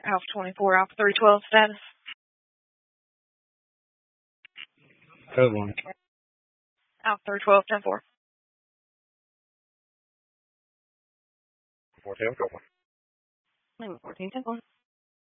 Alpha 24, Alpha 312 status. Code 1. Alpha 312, 10-4. 14, code 1. 14, 10-4.